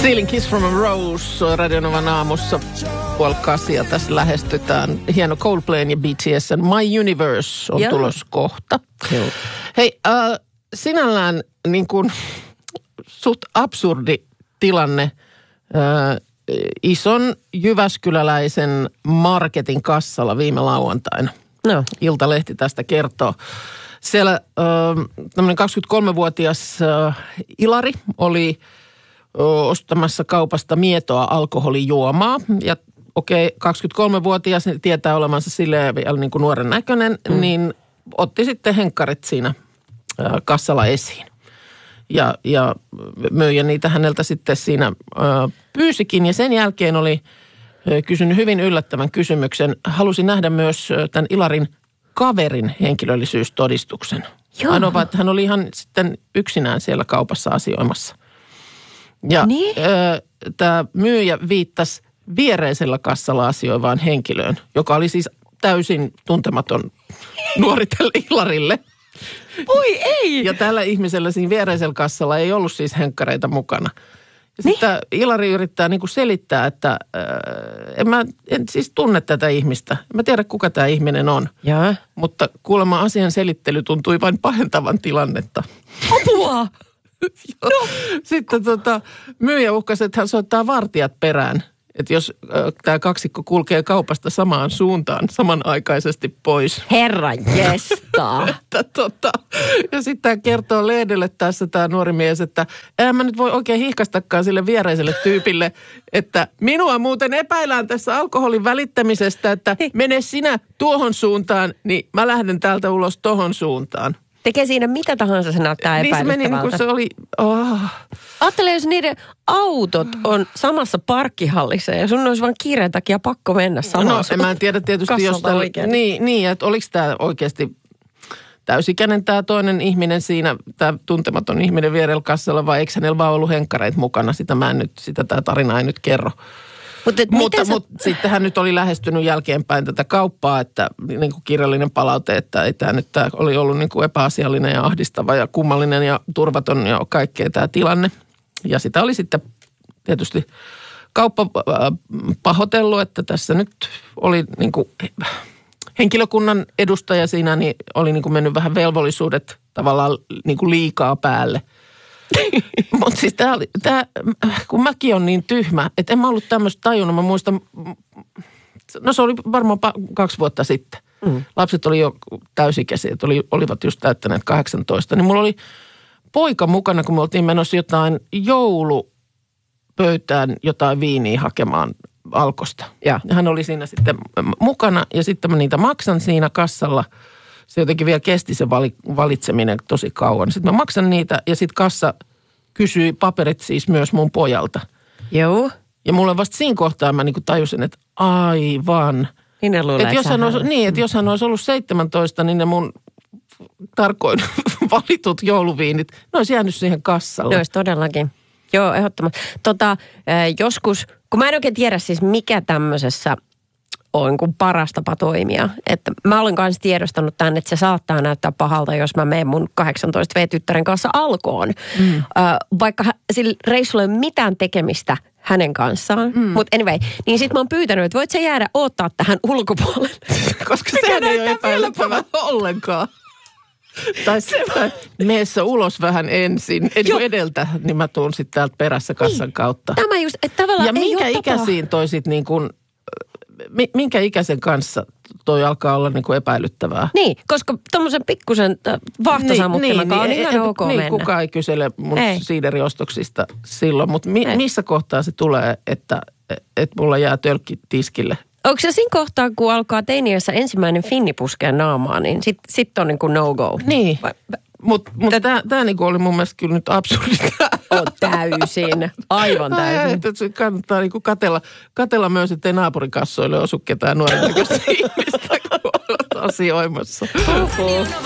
Stealing Kiss from a Rose Radionovan aamussa 7:30 tässä lähestytään. Hieno Coldplayn ja BTS:n My Universe on tulos kohta. Joo. Hei, sinällään niin kuin suht absurdi tilanne ison jyväskyläläisen marketin kassalla viime lauantaina. No. Iltalehti tästä kertoo. Siellä tämmöinen 23-vuotias Ilari oli ostamassa kaupasta mietoa alkoholijuomaa. Ja 23-vuotias tietää olevansa silleen vielä niin kuin nuoren näköinen, niin otti sitten henkkarit siinä kassalla esiin. Ja myyjä niitä häneltä sitten siinä pyysikin. Ja sen jälkeen oli kysynyt hyvin yllättävän kysymyksen. Halusi nähdä myös tämän Ilarin kaverin henkilöllisyystodistuksen. Ainoa vaan, että hän oli ihan sitten yksinään siellä kaupassa asioimassa. Ja niin? Tämä myyjä viittasi viereisellä kassalla asioivaan henkilöön, joka oli siis täysin tuntematon nuori tälle Ilarille. Oi ei! Ja tällä ihmisellä siinä viereisellä kassalla ei ollut siis henkkareita mukana. Ja sitten Ilari yrittää niin kuin selittää, että en siis tunne tätä ihmistä. En mä tiedä, kuka tämä ihminen on. Jaa. Mutta kuulemma asian selittely tuntui vain pahentavan tilannetta. Apua! No. Sitten myyjä uhkasi, että hän soittaa vartijat perään. Että jos tämä kaksikko kulkee kaupasta samaan suuntaan samanaikaisesti pois. Herran jestaa. Ja sitten hän kertoo lehdelle tässä tämä nuori mies, että mä nyt voi oikein hihkastakaan sille viereiselle tyypille, että minua muuten epäillään tässä alkoholin välittämisestä, että mene sinä tuohon suuntaan, niin mä lähden täältä ulos tohon suuntaan. Tekee siinä mitä tahansa, se näyttää epäilyttävältä. Niin se meni niin kuin se oli... Ajattele, jos niiden autot on samassa parkkihallissa ja sun olisi vaan kiireen takia pakko mennä samaan. No, mä en tiedä tietysti, jos... Niin, että oliko tämä oikeasti täysikäinen tämä toinen ihminen siinä, tämä tuntematon ihminen vierellä kassalla, vai eikö hänellä vaan ollut henkkareita mukana? Sitä tämä tarina ei nyt kerro. Mutta sitten hän nyt oli lähestynyt jälkeenpäin tätä kauppaa, että niin kuin kirjallinen palaute, että tämä oli ollut niin kuin epäasiallinen ja ahdistava ja kummallinen ja turvaton ja kaikkea tämä tilanne. Ja sitä oli sitten tietysti kauppa pahoitellut, että tässä nyt oli niin kuin henkilökunnan edustaja siinä, niin oli niin kuin mennyt vähän velvollisuudet tavallaan niin kuin liikaa päälle. Mutta siis kun mäkin on niin tyhmä, että en mä ollut tämmöistä tajunnut. Mä muistan, no se oli varmaan 2 vuotta sitten. Lapset oli jo täysikäisiä, että olivat just täyttäneet 18. Niin mulla oli poika mukana, kun me oltiin menossa jotain joulupöytään jotain viiniä hakemaan Alkosta. Ja hän oli siinä sitten mukana ja sitten mä niitä maksan siinä kassalla. Se jotenkin vielä kesti se valitseminen tosi kauan. Sitten mä maksan niitä ja sitten kassa kysyi paperit siis myös mun pojalta. Joo. Ja mulle vasta siinä kohtaa mä niinku tajusin, että aivan. Niin ne luulee, että jos hän olisi ollut 17, niin ne mun tarkoin valitut jouluviinit, ne olisi jäänyt siihen kassalle. Ne olisi todellakin. Joo, ehdottomasti. Joskus, kun mä en oikein tiedä siis mikä tämmöisessä on kuin paras tapa toimia. Että mä olen kanssa tiedostanut tämän, että se saattaa näyttää pahalta, jos mä menen mun 18V-tyttären kanssa Alkoon. Vaikka sillä reissulla ei ole mitään tekemistä hänen kanssaan. Mutta anyway, niin sit mä oon pyytänyt, että voit sä jäädä odottaa tähän ulkopuolelle. Koska sehän ei ole epäilyttävää ollenkaan. Tai meessä ulos vähän ensin, edeltä, niin mä tuun sitten täältä perässä kassan kautta. Tämä just, että tavallaan ja minkä ikäisiin toi sit niin kuin... Minkä ikäisen kanssa toi alkaa olla niin kuin epäilyttävää? Niin, koska tommosen pikkusen vahtosammuttimakaan on ihan ok mennä. Kukaan ei kysele mun siideriostoksista silloin, mutta missä kohtaa se tulee, että mulla jää tölkki tiskille? Onko se siinä kohtaa, kun alkaa teiniässä ensimmäinen finni puskea naamaa, niin sit on niin kuin no-go? Niin. Mutta tämä niinku oli mun mielestä kyllä nyt absurdia. On täysin. Aivan täysin. Kannattaa niinku katella myös, ettei naapurikassoille osu ketään nuoren näköistä ihmistä, kun olet asioimassa.